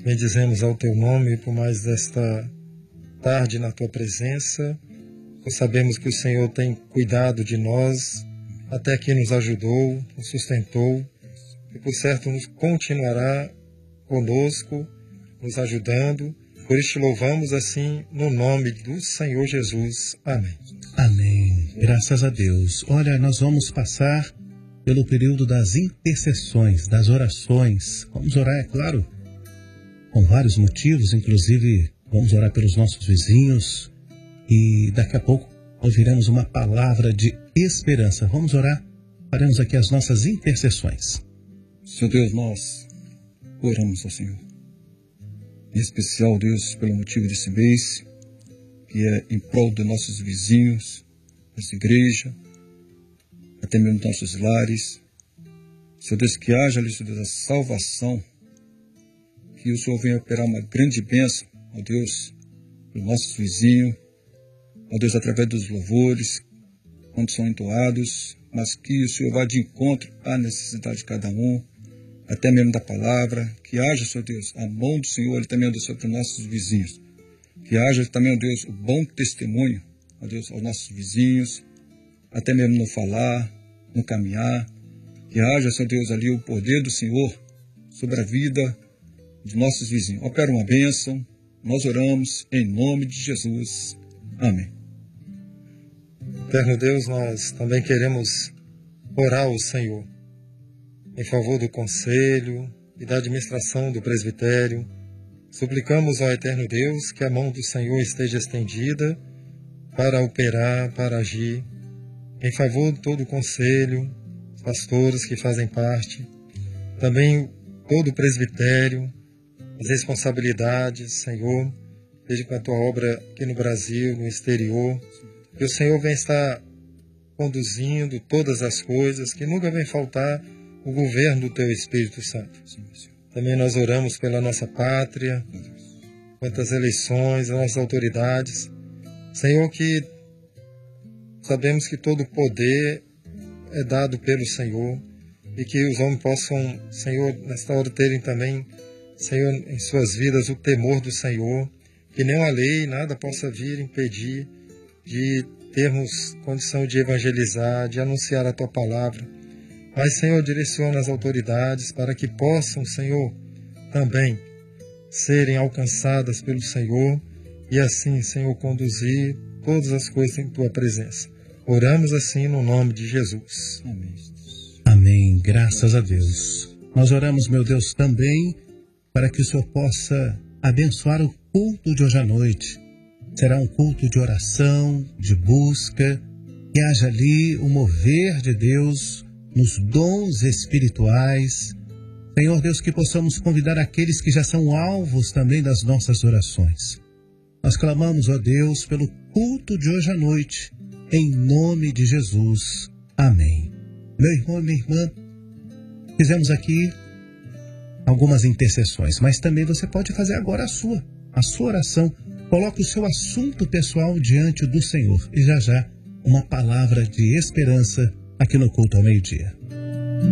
bendizemos ao teu nome por mais desta tarde na tua presença. Nós sabemos que o Senhor tem cuidado de nós, até aqui nos ajudou, nos sustentou, e por certo nos continuará conosco, nos ajudando. Por isso te louvamos assim no nome do Senhor Jesus. Amém. Amém. Graças a Deus. Olha, nós vamos passar pelo período das intercessões, das orações. Vamos orar, é claro, com vários motivos, inclusive vamos orar pelos nossos vizinhos e daqui a pouco ouviremos uma palavra de esperança. Vamos orar, faremos aqui as nossas intercessões. Senhor Deus, nós oramos ao Senhor. Em especial, Deus, pelo motivo desse mês, que é em prol dos nossos vizinhos, nossa igreja, até mesmo nossos lares. Senhor Deus, que haja, Senhor Deus, a salvação, que o Senhor venha operar uma grande bênção, ó Deus, para os nossos vizinhos, ó Deus, através dos louvores, quando são entoados, mas que o Senhor vá de encontro à necessidade de cada um, até mesmo da palavra, que haja, Senhor Deus, a mão do Senhor, também, ó Deus, sobre os nossos vizinhos, que haja também, ó Deus, o bom testemunho, ó Deus, aos nossos vizinhos, até mesmo no falar, no caminhar, que haja, Senhor Deus, ali o poder do Senhor sobre a vida de nossos vizinhos. Opera uma bênção, nós oramos em nome de Jesus. Amém. Eterno Deus, nós também queremos orar ao Senhor em favor do conselho e da administração do presbitério. Suplicamos ao Eterno Deus que a mão do Senhor esteja estendida para operar, para agir em favor de todo o conselho, os pastores que fazem parte, também todo o presbitério, as responsabilidades, Senhor, seja com a tua obra aqui no Brasil, no exterior, que o Senhor venha estar conduzindo todas as coisas, que nunca venha faltar o governo do teu Espírito Santo. Também nós oramos pela nossa pátria, quanto às eleições, as nossas autoridades. Senhor, que sabemos que todo o poder é dado pelo Senhor e que os homens possam, Senhor, nesta hora terem também, Senhor, em suas vidas o temor do Senhor, que nenhuma lei, nada possa vir impedir de termos condição de evangelizar, de anunciar a tua palavra. Mas, Senhor, direciona as autoridades para que possam, Senhor, também serem alcançadas pelo Senhor e assim, Senhor, conduzir todas as coisas em tua presença. Oramos assim no nome de Jesus. Amém. Amém. Graças a Deus. Nós oramos, meu Deus, também para que o Senhor possa abençoar o culto de hoje à noite. Será um culto de oração, de busca, que haja ali o mover de Deus nos dons espirituais. Senhor Deus, que possamos convidar aqueles que já são alvos também das nossas orações. Nós clamamos, ó Deus, pelo culto de hoje à noite, em nome de Jesus. Amém. Meu irmão e minha irmã, fizemos aqui algumas intercessões, mas também você pode fazer agora a sua oração. Coloque o seu assunto pessoal diante do Senhor e já uma palavra de esperança aqui no culto ao meio-dia.